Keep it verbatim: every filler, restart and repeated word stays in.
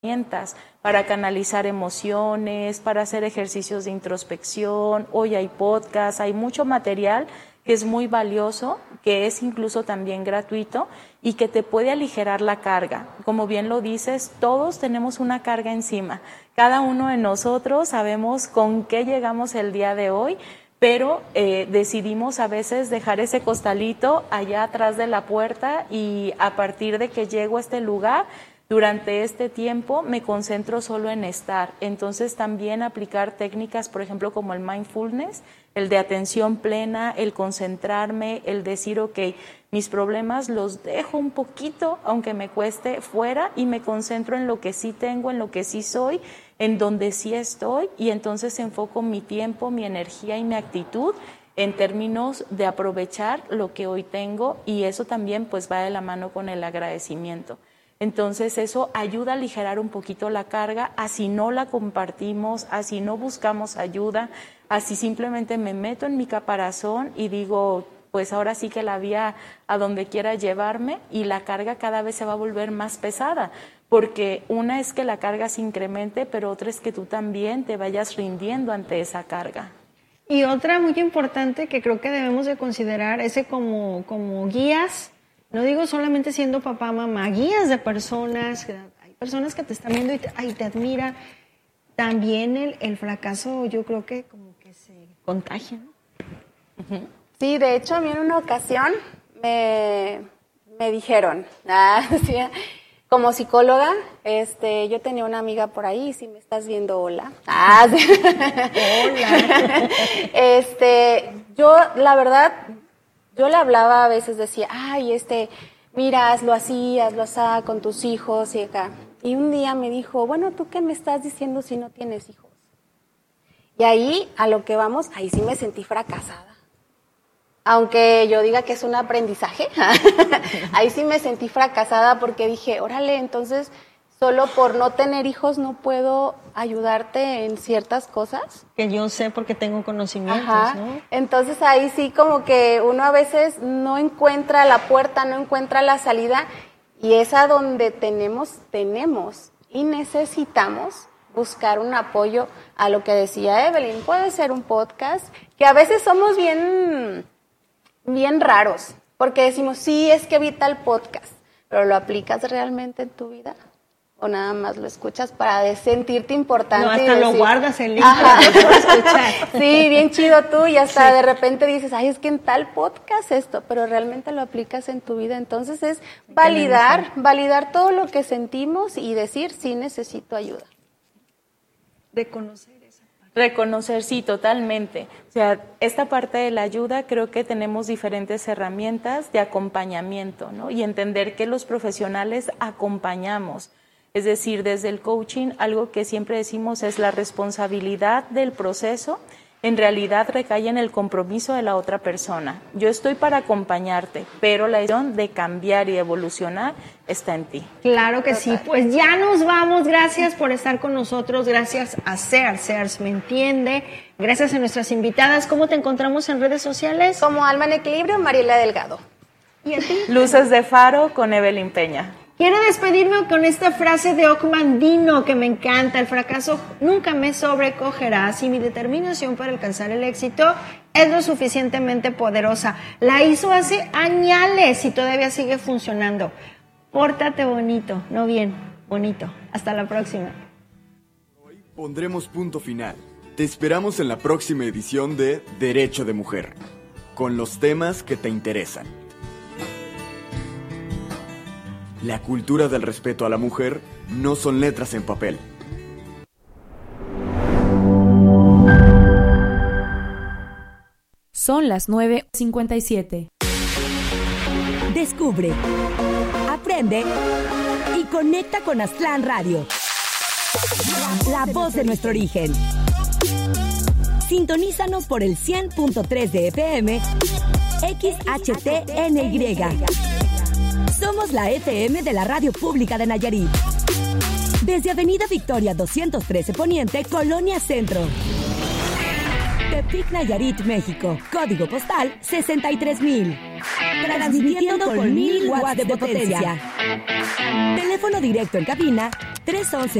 herramientas para canalizar emociones, para hacer ejercicios de introspección. Hoy hay podcasts, hay mucho material que es muy valioso, que es incluso también gratuito y que te puede aligerar la carga. Como bien lo dices, todos tenemos una carga encima. Cada uno de nosotros sabemos con qué llegamos el día de hoy, pero eh, decidimos a veces dejar ese costalito allá atrás de la puerta y a partir de que llego a este lugar, durante este tiempo me concentro solo en estar. Entonces también aplicar técnicas, por ejemplo, como el mindfulness, el de atención plena, el concentrarme, el decir, ok, mis problemas los dejo un poquito, aunque me cueste, fuera y me concentro en lo que sí tengo, en lo que sí soy, en donde sí estoy y entonces enfoco mi tiempo, mi energía y mi actitud en términos de aprovechar lo que hoy tengo y eso también pues va de la mano con el agradecimiento. Entonces eso ayuda a aligerar un poquito la carga, así no la compartimos, así no buscamos ayuda, así simplemente me meto en mi caparazón y digo, pues ahora sí que la vía a donde quiera llevarme y la carga cada vez se va a volver más pesada, porque una es que la carga se incremente, pero otra es que tú también te vayas rindiendo ante esa carga. Y otra muy importante que creo que debemos de considerar es como, como guías. No digo solamente siendo papá, mamá, guías de personas, hay personas que te están viendo y te, ay, te admiran. También el, el fracaso yo creo que como que se contagia, ¿no? Uh-huh. Sí, de hecho a mí en una ocasión me, me dijeron, ah, sí, como psicóloga, este, yo tenía una amiga por ahí, si me estás viendo, hola. Ah, sí. Hola. Este, yo la verdad... Yo le hablaba a veces, decía, ay, este, mira, hazlo así, hazlo así con tus hijos y acá. Y un día me dijo, bueno, ¿tú qué me estás diciendo si no tienes hijos? Y ahí, a lo que vamos, ahí sí me sentí fracasada. Aunque yo diga que es un aprendizaje, ahí sí me sentí fracasada porque dije, órale, entonces... Solo por no tener hijos no puedo ayudarte en ciertas cosas. Que yo sé porque tengo conocimientos, Ajá. ¿no? Entonces ahí sí como que uno a veces no encuentra la puerta, no encuentra la salida y es a donde tenemos, tenemos y necesitamos buscar un apoyo a lo que decía Evelyn. Puede ser un podcast, que a veces somos bien, bien raros, porque decimos, sí, es que evita el podcast, pero ¿lo aplicas realmente en tu vida? ¿O nada más lo escuchas para sentirte importante? No, hasta y decir, lo guardas el link para escuchar. Sí, bien chido tú, y hasta sí. De repente dices, ay, es que en tal podcast esto, pero realmente lo aplicas en tu vida. Entonces es validar, validar todo lo que sentimos y decir, sí necesito ayuda. Reconocer esa parte. Reconocer, sí, totalmente. O sea, esta parte de la ayuda creo que tenemos diferentes herramientas de acompañamiento, ¿no? Y entender que los profesionales acompañamos. Es decir, desde el coaching, algo que siempre decimos es la responsabilidad del proceso, en realidad recae en el compromiso de la otra persona. Yo estoy para acompañarte, pero la decisión de cambiar y evolucionar está en ti. Claro que Total. Sí, pues ya nos vamos. Gracias por estar con nosotros, gracias a Ser, Ser Me Entiende, gracias a nuestras invitadas. ¿Cómo te encontramos en redes sociales? Como Alma en Equilibrio, Mariela Delgado. ¿Y a ti? Luces de Faro con Evelyn Peña. Quiero despedirme con esta frase de Ocmandino que me encanta. El fracaso nunca me sobrecogerá si mi determinación para alcanzar el éxito es lo suficientemente poderosa. La hizo hace añales y todavía sigue funcionando. Pórtate bonito, no bien, bonito. Hasta la próxima. Hoy pondremos punto final. Te esperamos en la próxima edición de Derecho de Mujer, con los temas que te interesan. La cultura del respeto a la mujer no son letras en papel. Son las nueve cincuenta y siete. Descubre, aprende y conecta con Aztlán Radio. La voz de nuestro origen. Sintonízanos por el cien punto tres de F M, X H T N Y. Somos la F M de la Radio Pública de Nayarit. Desde Avenida Victoria doscientos trece Poniente, Colonia Centro. Tepic, Nayarit, México. Código postal sesenta y tres mil. Transmitiendo con mil watts de potencia. Teléfono directo en cabina tres uno uno